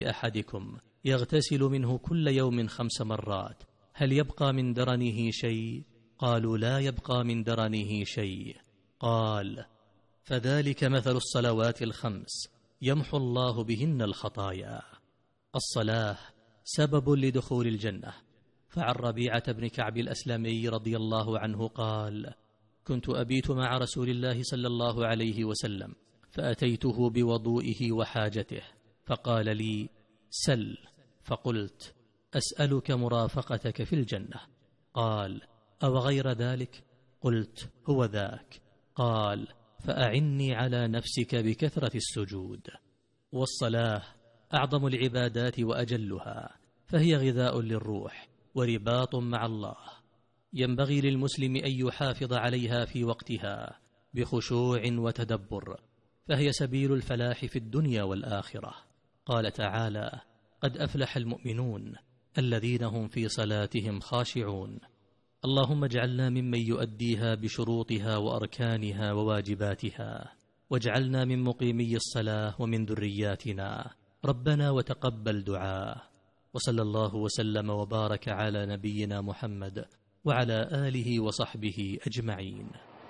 أحدكم يغتسل منه كل يوم 5 مرات هل يبقى من درنه شيء؟ قالوا لا يبقى من درنه شيء. قال: فذلك مثل الصلوات ال5 يمحو الله بهن الخطايا. الصلاة سبب لدخول الجنة. فعن ربيعة بن كعب الأسلمي رضي الله عنه قال: كنت أبيت مع رسول الله صلى الله عليه وسلم، فأتيته بوضوئه وحاجته، فقال لي: سل. فقلت: أسألك مرافقتك في الجنة. قال: أو غير ذلك؟ قلت: هو ذاك. قال: فأعني على نفسك بكثرة السجود. والصلاة أعظم العبادات وأجلها، فهي غذاء للروح ورباط مع الله، ينبغي للمسلم أن يحافظ عليها في وقتها بخشوع وتدبر، فهي سبيل الفلاح في الدنيا والآخرة. قال تعالى: قد أفلح المؤمنون الذين هم في صلاتهم خاشعون. اللهم اجعلنا ممن يؤديها بشروطها وأركانها وواجباتها، واجعلنا من مقيمي الصلاة ومن ذرياتنا، ربنا وتقبل دعاء. وصلى الله وسلم وبارك على نبينا محمد وعلى آله وصحبه أجمعين.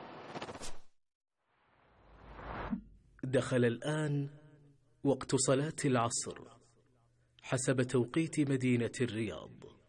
دخل الآن وقت صلاة العصر حسب توقيت مدينة الرياض.